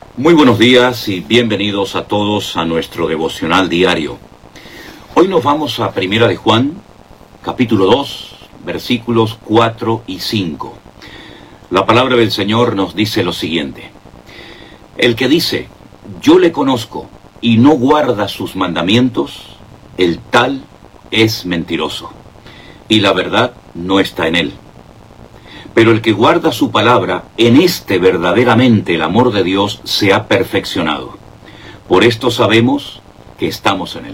Muy buenos días y bienvenidos a todos a nuestro devocional diario. Hoy nos vamos a Primera de Juan, capítulo 2, versículos 4 y 5. La palabra del Señor nos dice lo siguiente: el que dice, yo le conozco, y no guarda sus mandamientos, el tal es mentiroso, y la verdad no está en él. Pero el que guarda su palabra, en este verdaderamente el amor de Dios se ha perfeccionado. Por esto sabemos que estamos en él.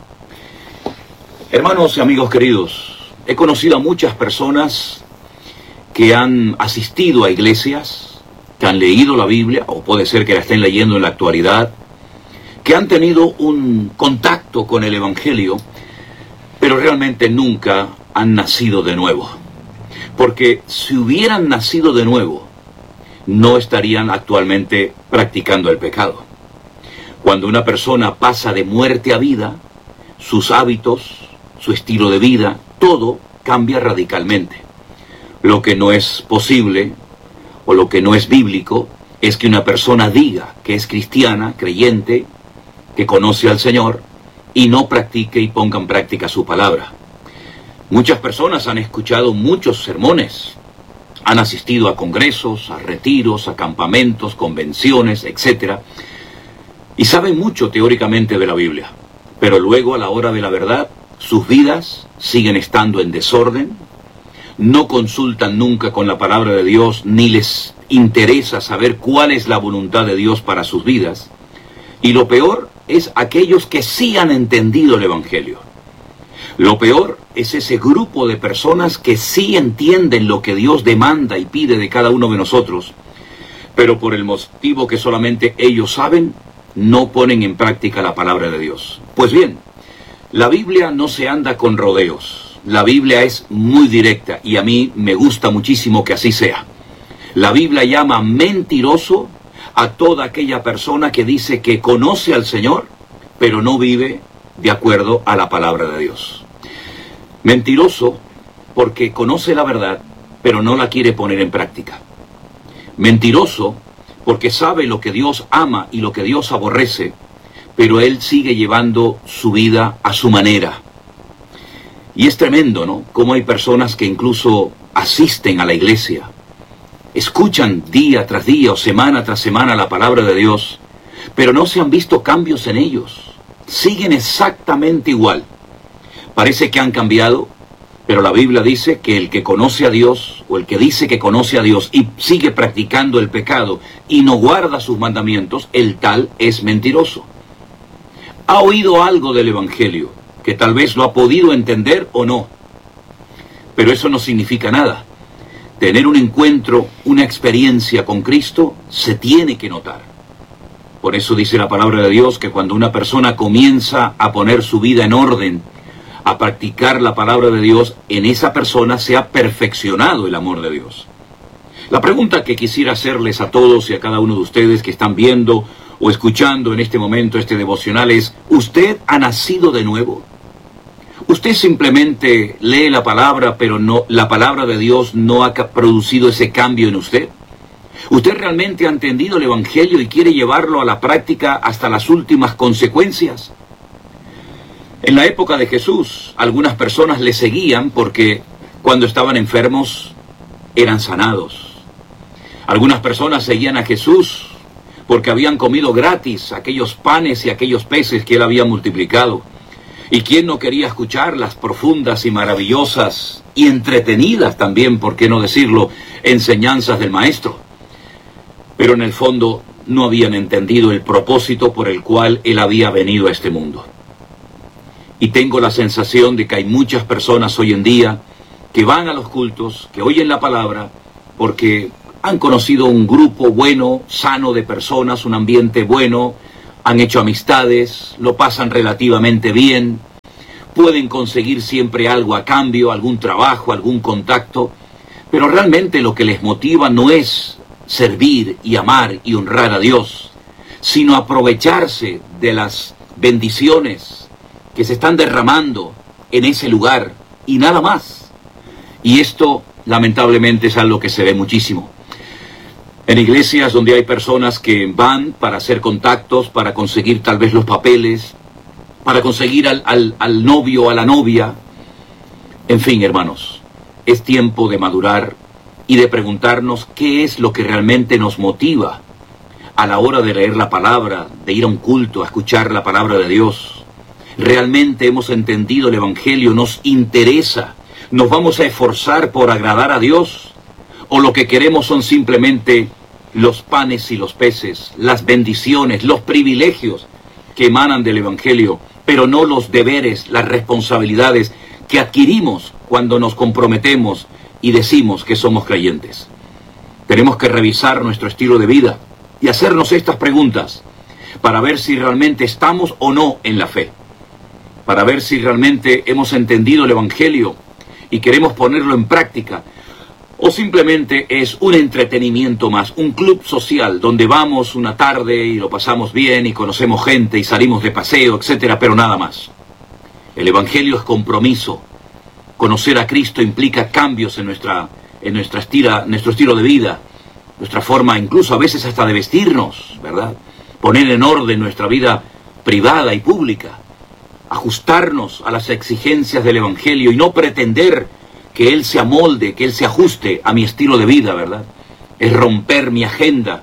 Hermanos y amigos queridos, he conocido a muchas personas que han asistido a iglesias, que han leído la Biblia, o puede ser que la estén leyendo en la actualidad, que han tenido un contacto con el Evangelio, pero realmente nunca han nacido de nuevo. Porque si hubieran nacido de nuevo, no estarían actualmente practicando el pecado. Cuando una persona pasa de muerte a vida, sus hábitos, su estilo de vida, todo cambia radicalmente. Lo que no es posible, o lo que no es bíblico, es que una persona diga que es cristiana, creyente, que conoce al Señor, y no practique y ponga en práctica su palabra. Muchas personas han escuchado muchos sermones, han asistido a congresos, a retiros, a campamentos, convenciones, etc. Y saben mucho teóricamente de la Biblia, pero luego a la hora de la verdad, sus vidas siguen estando en desorden, no consultan nunca con la palabra de Dios, ni les interesa saber cuál es la voluntad de Dios para sus vidas. Y lo peor es aquellos que sí han entendido el Evangelio. Lo peor es ese grupo de personas que sí entienden lo que Dios demanda y pide de cada uno de nosotros, pero por el motivo que solamente ellos saben, no ponen en práctica la palabra de Dios. Pues bien, la Biblia no se anda con rodeos. La Biblia es muy directa y a mí me gusta muchísimo que así sea. La Biblia llama mentiroso a toda aquella persona que dice que conoce al Señor, pero no vive de acuerdo a la palabra de Dios. Mentiroso porque conoce la verdad, pero no la quiere poner en práctica. Mentiroso porque sabe lo que Dios ama y lo que Dios aborrece, pero él sigue llevando su vida a su manera. Y es tremendo, ¿no? Cómo hay personas que incluso asisten a la iglesia, escuchan día tras día o semana tras semana la palabra de Dios, pero no se han visto cambios en ellos. Siguen exactamente igual. Parece que han cambiado, pero la Biblia dice que el que conoce a Dios, o el que dice que conoce a Dios y sigue practicando el pecado y no guarda sus mandamientos, el tal es mentiroso. Ha oído algo del Evangelio, que tal vez lo ha podido entender o no, pero eso no significa nada. Tener un encuentro, una experiencia con Cristo, se tiene que notar. Por eso dice la palabra de Dios que cuando una persona comienza a poner su vida en orden, a practicar la palabra de Dios, en esa persona se ha perfeccionado el amor de Dios. La pregunta que quisiera hacerles a todos y a cada uno de ustedes que están viendo o escuchando en este momento este devocional es: ¿usted ha nacido de nuevo? ¿Usted simplemente lee la palabra, pero no, la palabra de Dios no ha producido ese cambio en usted? ¿Usted realmente ha entendido el Evangelio y quiere llevarlo a la práctica hasta las últimas consecuencias? En la época de Jesús, algunas personas le seguían porque cuando estaban enfermos eran sanados. Algunas personas seguían a Jesús porque habían comido gratis aquellos panes y aquellos peces que él había multiplicado. ¿Y quién no quería escuchar las profundas y maravillosas y entretenidas también, por qué no decirlo, enseñanzas del Maestro? Pero en el fondo no habían entendido el propósito por el cual él había venido a este mundo. Y tengo la sensación de que hay muchas personas hoy en día que van a los cultos, que oyen la palabra, porque han conocido un grupo bueno, sano de personas, un ambiente bueno, han hecho amistades, lo pasan relativamente bien, pueden conseguir siempre algo a cambio, algún trabajo, algún contacto, pero realmente lo que les motiva no es servir y amar y honrar a Dios, sino aprovecharse de las bendiciones que se están derramando en ese lugar y nada más. Y esto lamentablemente es algo que se ve muchísimo. En iglesias donde hay personas que van para hacer contactos, para conseguir tal vez los papeles, para conseguir al novio o a la novia. En fin, hermanos, es tiempo de madurar y de preguntarnos qué es lo que realmente nos motiva a la hora de leer la palabra, de ir a un culto, a escuchar la palabra de Dios. ¿Realmente hemos entendido el Evangelio? ¿Nos interesa? ¿Nos vamos a esforzar por agradar a Dios? ¿O lo que queremos son simplemente los panes y los peces, las bendiciones, los privilegios que emanan del Evangelio, pero no los deberes, las responsabilidades que adquirimos cuando nos comprometemos y decimos que somos creyentes? Tenemos que revisar nuestro estilo de vida y hacernos estas preguntas para ver si realmente estamos o no en la fe, para ver si realmente hemos entendido el Evangelio y queremos ponerlo en práctica, o simplemente es un entretenimiento más, un club social donde vamos una tarde y lo pasamos bien y conocemos gente y salimos de paseo, etcétera, pero nada más. El Evangelio es compromiso. Conocer a Cristo implica cambios en nuestro estilo de vida, nuestra forma incluso a veces hasta de vestirnos, ¿verdad? Poner en orden nuestra vida privada y pública, ajustarnos a las exigencias del Evangelio y no pretender que Él se amolde, que Él se ajuste a mi estilo de vida, ¿verdad? Es romper mi agenda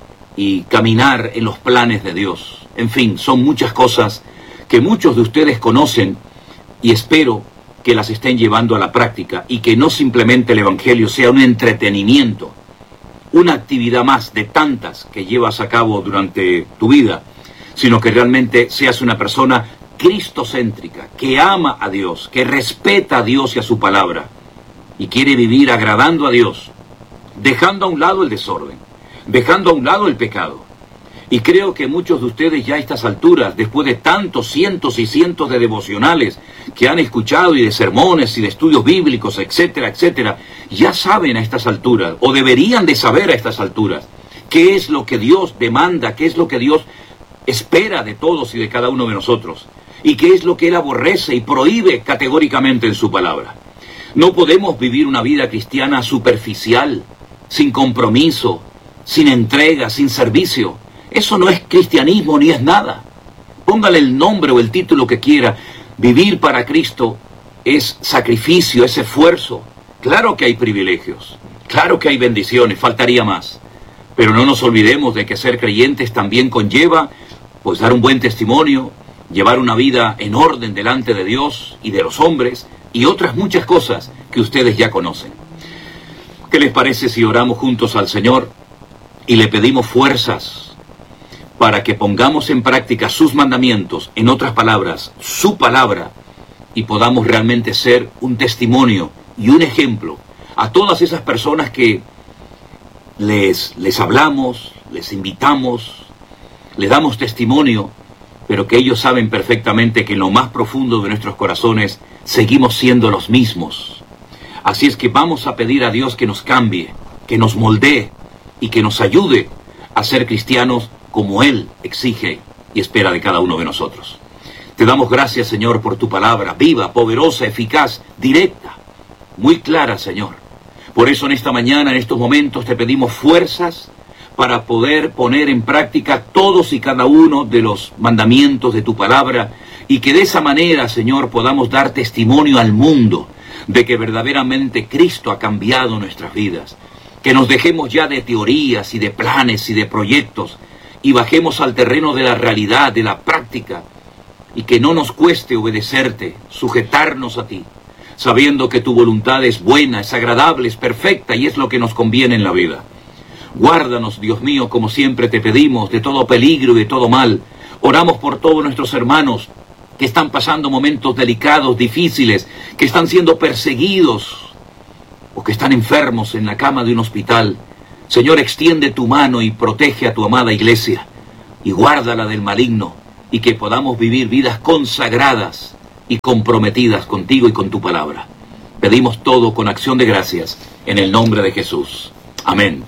y caminar en los planes de Dios. En fin, son muchas cosas que muchos de ustedes conocen y espero que las estén llevando a la práctica y que no simplemente el Evangelio sea un entretenimiento, una actividad más de tantas que llevas a cabo durante tu vida, sino que realmente seas una persona cristocéntrica, que ama a Dios, que respeta a Dios y a su palabra, y quiere vivir agradando a Dios, dejando a un lado el desorden, dejando a un lado el pecado. Y creo que muchos de ustedes ya a estas alturas, después de tantos cientos y cientos de devocionales que han escuchado y de sermones y de estudios bíblicos, etcétera, etcétera, ya saben a estas alturas, o deberían de saber a estas alturas, qué es lo que Dios demanda, qué es lo que Dios espera de todos y de cada uno de nosotros, y qué es lo que Él aborrece y prohíbe categóricamente en su palabra. No podemos vivir una vida cristiana superficial, sin compromiso, sin entrega, sin servicio. Eso no es cristianismo ni es nada. Póngale el nombre o el título que quiera. Vivir para Cristo es sacrificio, es esfuerzo. Claro que hay privilegios, claro que hay bendiciones, faltaría más. Pero no nos olvidemos de que ser creyentes también conlleva, pues, dar un buen testimonio, llevar una vida en orden delante de Dios y de los hombres, y otras muchas cosas que ustedes ya conocen. ¿Qué les parece si oramos juntos al Señor y le pedimos fuerzas para que pongamos en práctica sus mandamientos, en otras palabras, su palabra, y podamos realmente ser un testimonio y un ejemplo a todas esas personas que les hablamos, les invitamos, les damos testimonio, pero que ellos saben perfectamente que en lo más profundo de nuestros corazones seguimos siendo los mismos? Así es que vamos a pedir a Dios que nos cambie, que nos moldee y que nos ayude a ser cristianos como Él exige y espera de cada uno de nosotros. Te damos gracias, Señor, por tu palabra, viva, poderosa, eficaz, directa, muy clara, Señor. Por eso en esta mañana, en estos momentos, te pedimos fuerzas para poder poner en práctica todos y cada uno de los mandamientos de tu palabra, y que de esa manera, Señor, podamos dar testimonio al mundo de que verdaderamente Cristo ha cambiado nuestras vidas. Que nos dejemos ya de teorías y de planes y de proyectos y bajemos al terreno de la realidad, de la práctica, y que no nos cueste obedecerte, sujetarnos a ti, sabiendo que tu voluntad es buena, es agradable, es perfecta y es lo que nos conviene en la vida. Guárdanos, Dios mío, como siempre te pedimos, de todo peligro y de todo mal. Oramos por todos nuestros hermanos que están pasando momentos delicados, difíciles, que están siendo perseguidos o que están enfermos en la cama de un hospital. Señor, extiende tu mano y protege a tu amada iglesia y guárdala del maligno, y que podamos vivir vidas consagradas y comprometidas contigo y con tu palabra. Pedimos todo con acción de gracias en el nombre de Jesús. Amén.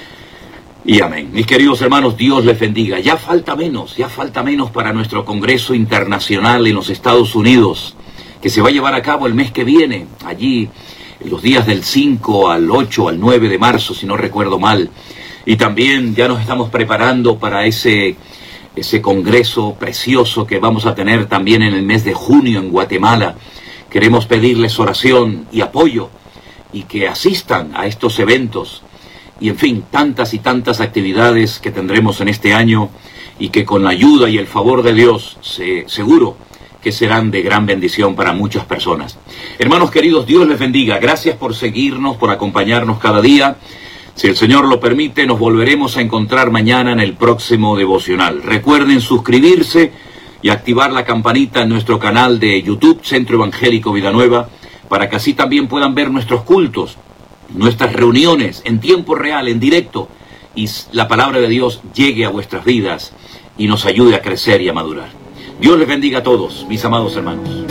Y amén. Mis queridos hermanos, Dios les bendiga. Ya falta menos para nuestro Congreso Internacional en los Estados Unidos, que se va a llevar a cabo el mes que viene, allí en los días del 5 al 8 al 9 de marzo, si no recuerdo mal. Y también ya nos estamos preparando para ese congreso precioso que vamos a tener también en el mes de junio en Guatemala. Queremos pedirles oración y apoyo y que asistan a estos eventos y en fin, tantas y tantas actividades que tendremos en este año y que con la ayuda y el favor de Dios seguro que serán de gran bendición para muchas personas. Hermanos queridos, Dios les bendiga. Gracias por seguirnos, por acompañarnos cada día. Si el Señor lo permite, nos volveremos a encontrar mañana en el próximo devocional. Recuerden suscribirse y activar la campanita en nuestro canal de YouTube, Centro Evangélico Vida Nueva, para que así también puedan ver nuestros cultos, nuestras reuniones en tiempo real, en directo, y la palabra de Dios llegue a vuestras vidas y nos ayude a crecer y a madurar. Dios les bendiga a todos, mis amados hermanos.